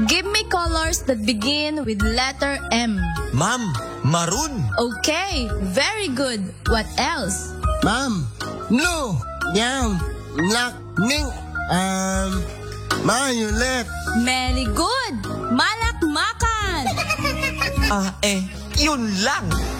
Give me colors that begin with letter M. Ma'am, maroon. Okay, very good. What else? Ma'am, blue, yam, black, pink, violet. Very good. Malakmakan. Yun lang.